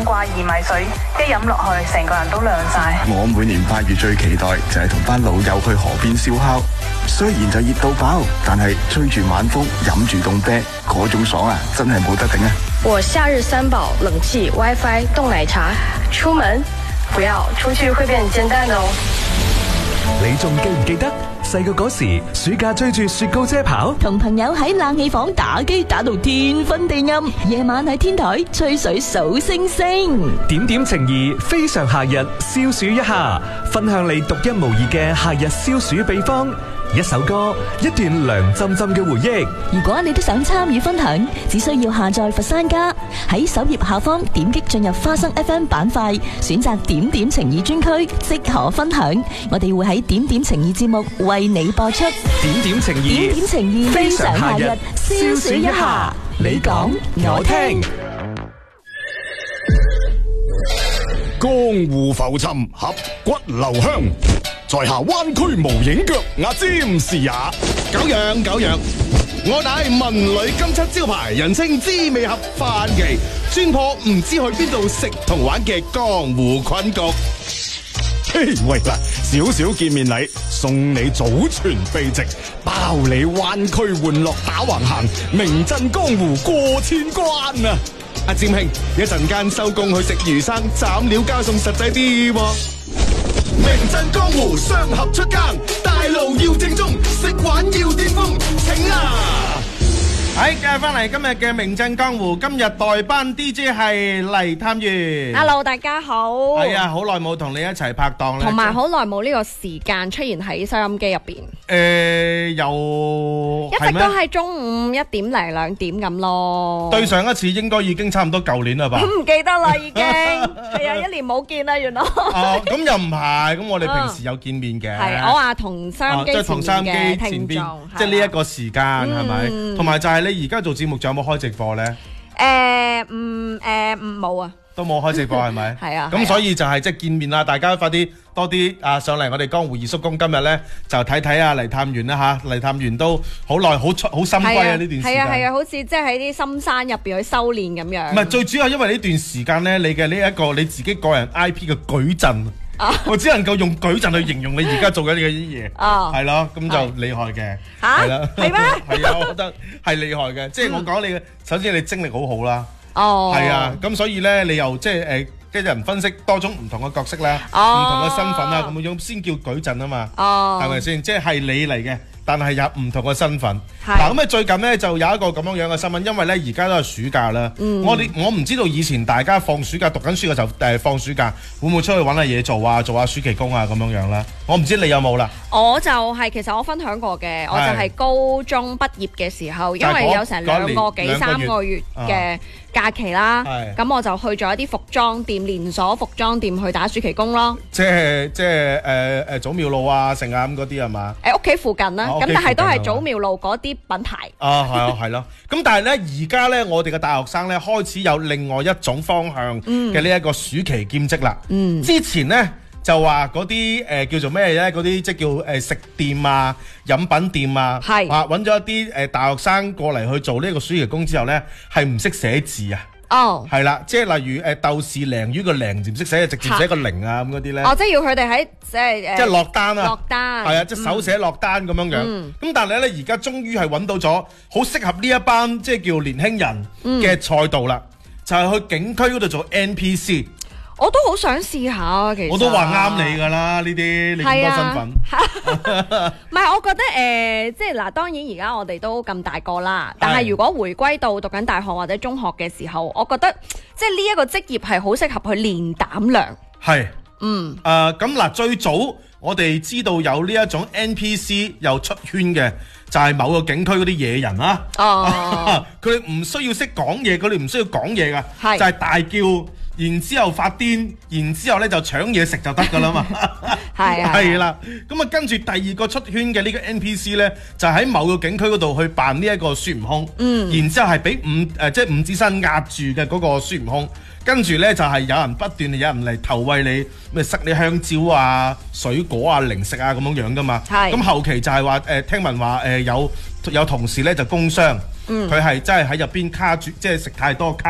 掛薏米水，一飲落去成個人都涼晒。 我每年8月最期待就係同班老友去河邊燒烤，雖然就熱到爆，但係吹住晚風飲住凍啤，嗰種爽啊，真係冇得頂啊！ 我夏日三寶：冷氣、WiFi、凍奶茶。出門不要出去會變煎蛋哦。 你仲記唔記得細個嗰時暑假追住雪糕車跑， 同朋友喺冷氣房打機打到天昏地暗，夜晚喺天台吹水數星星。 點點情誼非常夏日消暑一下，分享你獨一無二嘅夏日消暑秘方。一首歌，一段涼浸浸嘅回憶。 如果你都想參與分享，只需要下載佛山家，喺首頁下方點擊進入花生 FM 板塊，選擇點點情誼專區，即可分享。我哋會喺點點情誼節目為你播出。 點點情誼， 點點情誼非常夏日消暑一下。你講我聽。 江湖浮沉，俠骨留香。在下灣區無影腳，阿占是也。久仰久仰，我乃文旅金漆招牌，人稱滋味盒飯期，專破唔知去邊度食同玩嘅江湖困局。嘿，喂嗱，少少見面禮，送你祖傳秘籍，包你灣區玩樂打橫行，名震江湖過千關啊！阿占兄，一陣間收工去食魚生，斬料加餸實際啲喎。名震江湖，雙俠出更，大路要正宗，食玩要巔峰，請啊！ 喺繼續翻嚟今日嘅名震江湖，今日代班 DJ 係黎探員。 Hello， 大家好。 係啊，好耐冇同你一齊拍檔咧， 同埋好耐冇呢個時間出現喺收音機入邊。 又一直都係中午1點零2點咁咯。 對上一次應該已經差唔多舊年啦吧？ 唔記得啦，已經係啊，1年冇見啦，原來。 哦，咁又唔係，咁我哋平時有見面嘅。 係，我話同收音機前嘅聽眾， 即係呢一個時間係咪？同埋就係你而家做節目，仲有冇開直播咧？ 冇啊。 都冇開直播係咪？ 係啊。 咁所以就係即係見面啦，大家快啲多啲上嚟我哋江湖二叔公，今日咧就睇睇啊黎探員啦嚇，黎探員都好耐好深閨啊呢段時間。 係啊，好似即係喺啲深山入邊去修煉咁樣。唔係最主要，因為呢段時間咧，你嘅呢一個你自己個人 IP 嘅舉陣，我只能夠用舉陣去形容你而家做緊嘅啲嘢。係咯，咁就厲害嘅。 嚇？係咩？ 係啊，我覺得係厲害嘅。即係我講你嘅，首先你精力好好啦。係啊，咁所以咧，你又即係跟人分析多種唔同嘅角色咧，唔同嘅身份啊，咁樣先叫舉陣啊嘛，係咪先？即係你嚟嘅，但係有唔同嘅身份。嗱，咁啊最近咧就有一個咁樣嘅新聞，因為咧而家都係暑假啦。我唔知道以前大家放暑假讀緊書嘅時候，放暑假會唔會出去揾下嘢做啊，做下暑期工啊咁樣啦？我唔知你有冇啦。 我就係其實我分享過嘅，我就係高中畢業嘅時候，因為有成2個幾3個月嘅假期啦，咁我就去咗一啲服裝店、連鎖服裝店去打暑期工咯。即係祖廟路啊、成啊咁嗰啲係嘛？ 屋企附近啦，咁但係都係祖廟路嗰啲品牌。 係咯。咁但係咧，而家咧，我哋嘅大學生咧開始有另外一種方向嘅呢一個暑期兼職啦。之前咧就話嗰啲叫做咩咧？嗰啲即叫食店啊、飲品店啊，揾咗一啲大學生過嚟去做呢個暑期工之後咧，係唔識寫字啊。係啦，即係例如豆豉鯪魚個鯪字唔識寫，直接寫個零啊咁嗰啲咧。 即係要佢哋喺即係落單啊， 係啊，即係手寫落單咁樣樣。咁但係咧，而家終於係揾到咗好適合呢一班即係叫年輕人嘅賽道啦，就係去景區嗰度做 NPC。 我都好想試下，其實我都話啱你噶啦，呢啲你咁多身份。 唔係，我覺得即係嗱，當然而家我哋都咁大個啦，但係如果回歸到讀緊大學或者中學嘅時候，我覺得即係呢一個職業係好適合去練膽量。係， 咁嗱，最早我哋知道有呢一種 NPC 又出圈嘅，就係某個景區嗰啲野人啦。佢哋唔需要識講嘢，佢哋唔需要講嘢噶，就係大叫。然之後發癲，然之後咧就搶嘢食就得噶啦嘛，係啦。咁啊跟住第二個出圈嘅呢個 NPC 咧，就喺某個景區嗰度去扮呢一個孫悟空，然之後係俾即係五指山壓住嘅嗰個孫悟空，跟住咧就係有人不斷有人嚟投餵你，咩塞你香蕉啊、水果啊、零食啊咁樣樣噶嘛。咁後期就係話聽聞話有同事咧就工傷，佢係真係喺入邊卡住，即係食太多卡。